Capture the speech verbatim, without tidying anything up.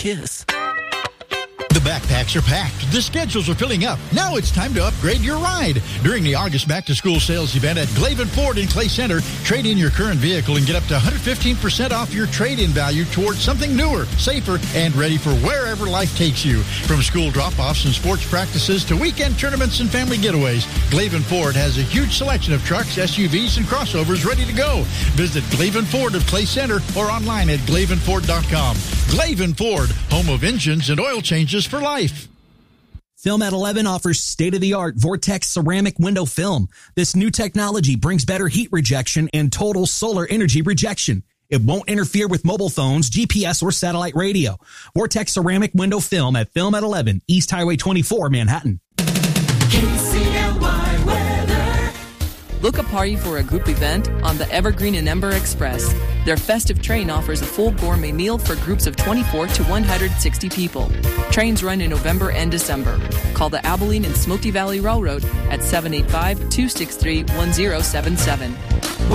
kiss. The backpacks are packed. The schedules are filling up. Now it's time to upgrade your ride. During the August back-to-school sales event at Glavin Ford in Clay Center, trade in your current vehicle and get up to one hundred fifteen percent off your trade-in value towards something newer, safer, and ready for wherever life takes you. From school drop-offs and sports practices to weekend tournaments and family getaways, Glavin Ford has a huge selection of trucks, S U Vs, and crossovers ready to go. Visit Glavin Ford of Clay Center or online at glavin ford dot com. Glavin Ford, home of engines and oil changes for life. Film at eleven offers state-of-the-art Vortex ceramic window film. This new technology brings better heat rejection and total solar energy rejection. It won't interfere with mobile phones, G P S, or satellite radio. Vortex ceramic window film at Film at eleven, East Highway twenty-four, Manhattan. K C L Y weather. Look a party for a group event on the Evergreen and Ember Express. Their festive train offers a full gourmet meal for groups of twenty-four to one hundred sixty people. Trains run in November and December. Call the Abilene and Smoky Valley Railroad at seven eight five, two six three, one zero seven seven.